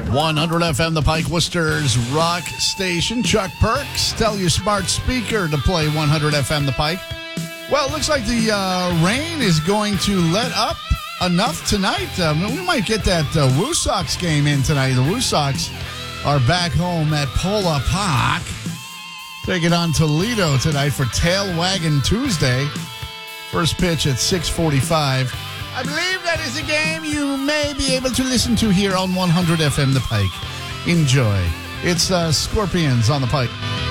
100 FM, the Pike Worcester's rock station. Chuck Perks, tell your smart speaker to play 100 FM, the Pike. Well, it looks like the rain is going to let up enough tonight. We might get that Woo Sox game in tonight. The Woo Sox are back home at Pola Park. Taking on Toledo tonight for Tail Wagon Tuesday. First pitch at 6:45. I believe that is a game you may be able to listen to here on 100 FM The Pike. Enjoy. It's Scorpions on the Pike.